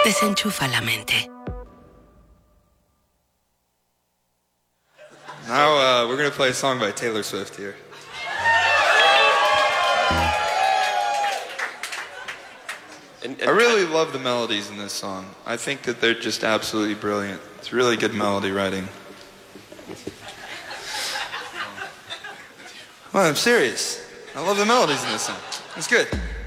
Desenchufa la mente. Now we're going to play a song by Taylor Swift here. I really love the melodies in this song. I think that they're just absolutely brilliant. It's really good melody writing. Well, I'm serious. I love the melodies in this song. It's good.